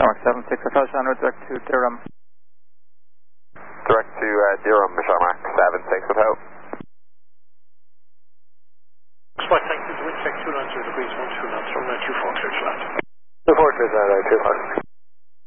Mark 76 Hotel Chandler, direct to Durham. Direct to Durham, Michelle Mark 76 Hotel. Spot tank is wind check 290 degrees, 1 2 knots, 192 4 clear to land. 2 4 clear to land, 2 4.